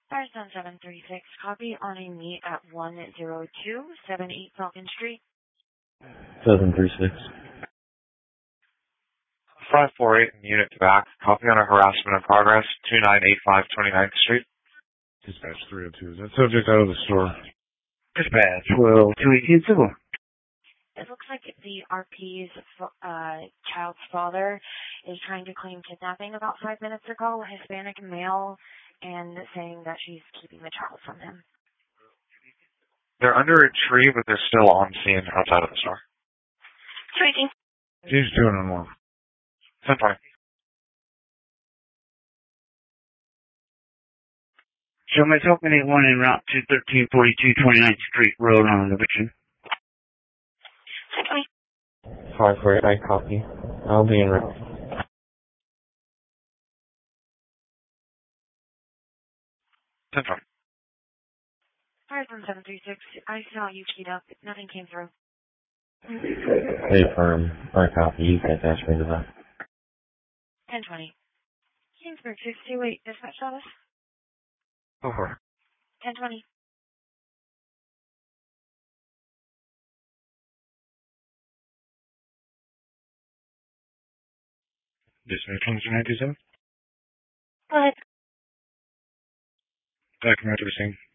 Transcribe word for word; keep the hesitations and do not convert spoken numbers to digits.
Firestone seven three six, copy on a meet at one zero two seven eight Falcon Street. seven three six. five four eight, unit back, copy on a harassment in progress, two nine eight five twenty-ninth Street. Dispatch three oh two, is that subject out of the store? Dispatch, well, two eighteen civil. It looks like the R P's uh, child's father is trying to claim kidnapping about five minutes ago, Hispanic male, and saying that she's keeping the child from him. They're under a tree, but they're still on scene outside of the store. two eighteen. She's doing on one. ten twenty. Show myself in eight one en route to thirteen forty-two twenty-ninth Street Road on eviction. ten twenty. five four eight, I copy. I'll be en route. ten twenty. Firestone seven three six, I saw you keyed up. Nothing came through. Hey, firm. I copy. You guys asked me to that. ten twenty. Kingsburg six two eight, dispatch office. Over. ten twenty. Dispatch one two nine two seven. Go ahead. Document to the scene.